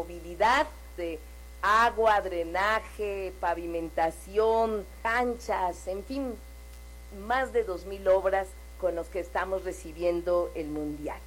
movilidad, de agua, drenaje, pavimentación, canchas, en fin, más de 2,000 obras con los que estamos recibiendo el Mundial.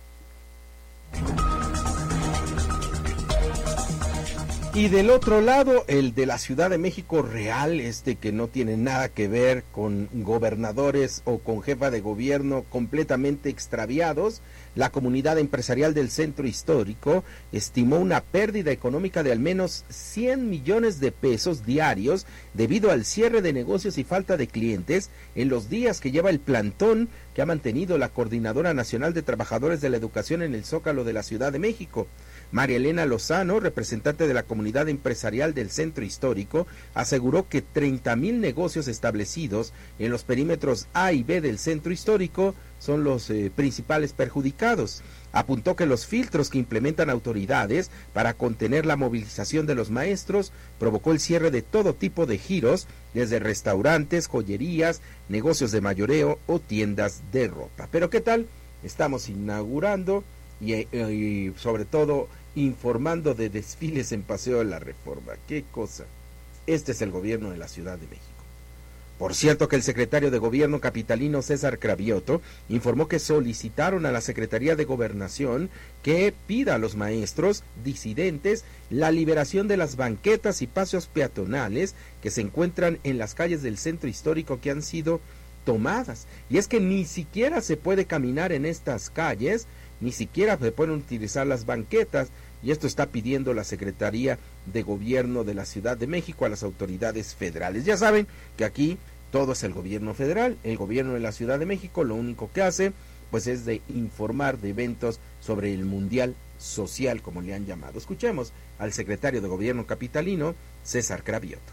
Y del otro lado, el de la Ciudad de México real, que no tiene nada que ver con gobernadores o con jefa de gobierno completamente extraviados, la comunidad empresarial del centro histórico estimó una pérdida económica de al menos 100 millones de pesos diarios debido al cierre de negocios y falta de clientes en los días que lleva el plantón que ha mantenido la Coordinadora Nacional de Trabajadores de la Educación en el Zócalo de la Ciudad de México. María Elena Lozano, representante de la comunidad empresarial del centro histórico, aseguró que 30,000 negocios establecidos en los perímetros A y B del centro histórico son los principales perjudicados. Apuntó que los filtros que implementan autoridades para contener la movilización de los maestros provocó el cierre de todo tipo de giros, desde restaurantes, joyerías, negocios de mayoreo o tiendas de ropa. Pero ¿qué tal? Estamos inaugurando y sobre todo informando de desfiles en Paseo de la Reforma. ¡Qué cosa! Este es el gobierno de la Ciudad de México. Por cierto que el secretario de Gobierno capitalino César Cravioto informó que solicitaron a la Secretaría de Gobernación que pida a los maestros disidentes la liberación de las banquetas y paseos peatonales que se encuentran en las calles del centro histórico que han sido tomadas. Y es que ni siquiera se puede caminar en estas calles, ni siquiera se pueden utilizar las banquetas, y esto está pidiendo la Secretaría de Gobierno de la Ciudad de México a las autoridades federales. Ya saben que aquí todo es el gobierno federal, el gobierno de la Ciudad de México lo único que hace pues es de informar de eventos sobre el Mundial Social, como le han llamado. Escuchemos al secretario de Gobierno capitalino, César Cravioto.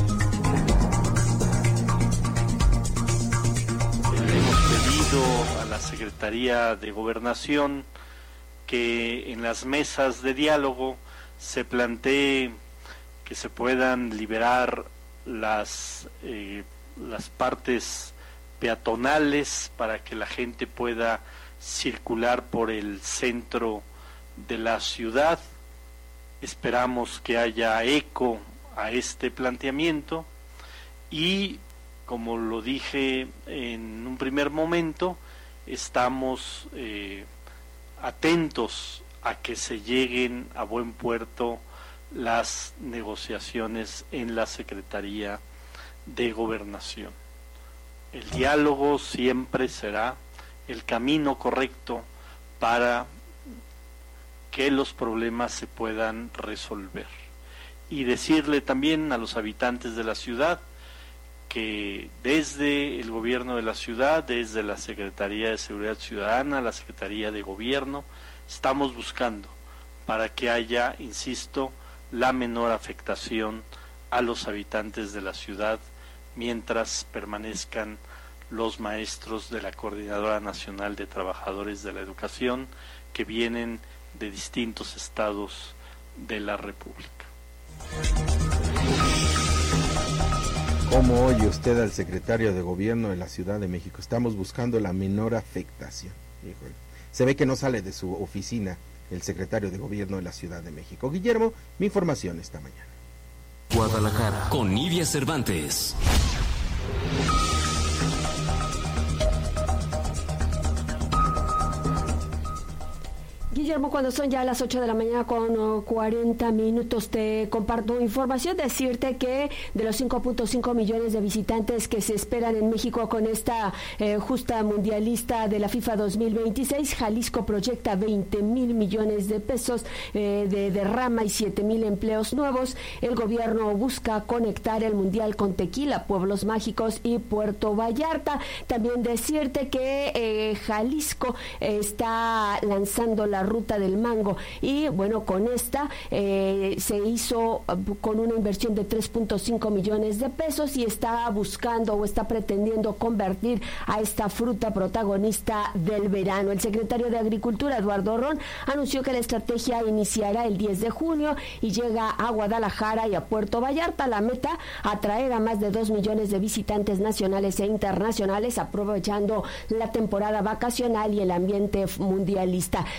Hemos pedido a la Secretaría de Gobernación que en las mesas de diálogo se plantee que se puedan liberar las partes peatonales para que la gente pueda circular por el centro de la ciudad. Esperamos que haya eco a este planteamiento y, como lo dije en un primer momento, estamos atentos a que se lleguen a buen puerto las negociaciones en la Secretaría de Gobernación. El diálogo siempre será el camino correcto para que los problemas se puedan resolver. Y decirle también a los habitantes de la ciudad que desde el gobierno de la ciudad, desde la Secretaría de Seguridad Ciudadana, la Secretaría de Gobierno, estamos buscando para que haya, insisto, la menor afectación a los habitantes de la ciudad mientras permanezcan los maestros de la Coordinadora Nacional de Trabajadores de la Educación que vienen de distintos estados de la República. ¿Cómo oye usted al secretario de Gobierno de la Ciudad de México? Estamos buscando la menor afectación. Híjole. Se ve que no sale de su oficina el secretario de Gobierno de la Ciudad de México. Guillermo, mi información esta mañana. Guadalajara, con Nidia Cervantes. Guillermo, cuando son ya las 8 de la mañana con 40 minutos, te comparto información, decirte que de los 5.5 millones de visitantes que se esperan en México con esta justa mundialista de la FIFA 2026, Jalisco proyecta 20,000 millones de pesos de derrama y 7,000 empleos nuevos. El gobierno busca conectar el mundial con Tequila, Pueblos Mágicos y Puerto Vallarta. También decirte que Jalisco está lanzando la ruta del mango y bueno, con esta se hizo con una inversión de 3.5 millones de pesos y está buscando o está pretendiendo convertir a esta fruta protagonista del verano. El secretario de Agricultura, Eduardo Ron, anunció que la estrategia iniciará el 10 de junio y llega a Guadalajara y a Puerto Vallarta. La meta, atraer a más de 2 millones de visitantes nacionales e internacionales aprovechando la temporada vacacional y el ambiente mundialista. La idea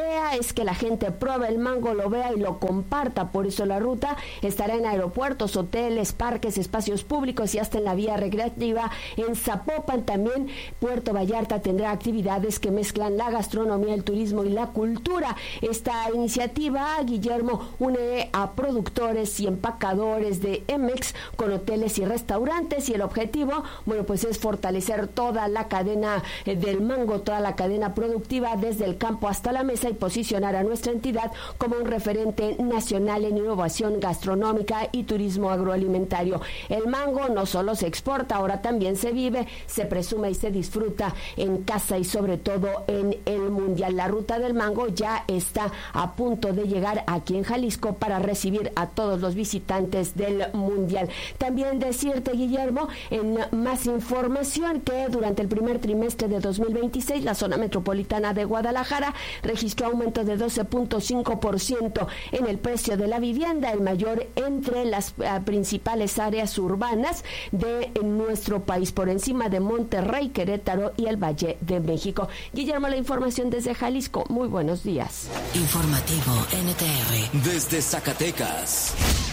idea es que la gente pruebe el mango, lo vea y lo comparta. Por eso la ruta estará en aeropuertos, hoteles, parques, espacios públicos y hasta en la vía recreativa. En Zapopan también Puerto Vallarta tendrá actividades que mezclan la gastronomía, el turismo y la cultura. Esta iniciativa, Guillermo, une a productores y empacadores de Emex con hoteles y restaurantes, y el objetivo, bueno, pues es fortalecer toda la cadena del mango, toda la cadena productiva desde el campo hasta la mesa, y posicionar a nuestra entidad como un referente nacional en innovación gastronómica y turismo agroalimentario. El mango no solo se exporta, ahora también se vive, se presume y se disfruta en casa y sobre todo en el mundial. La ruta del mango ya está a punto de llegar aquí en Jalisco para recibir a todos los visitantes del mundial. También decirte, Guillermo, en más información, que durante el primer trimestre de 2026 la zona metropolitana de Guadalajara registró aumento de 12.5% en el precio de la vivienda, el mayor entre las principales áreas urbanas de nuestro país, por encima de Monterrey, Querétaro y el Valle de México. Guillermo, la información desde Jalisco. Muy buenos días. Informativo NTR. Desde Zacatecas.